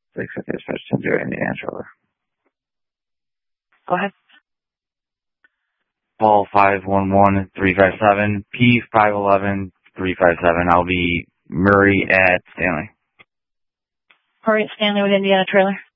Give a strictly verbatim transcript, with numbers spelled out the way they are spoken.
six dispatch ten zero Indiana trailer. Go ahead. Paul five one one three five seven P five eleven three five seven. I'll be Murray at Stanley. Murray at Stanley with Indiana trailer.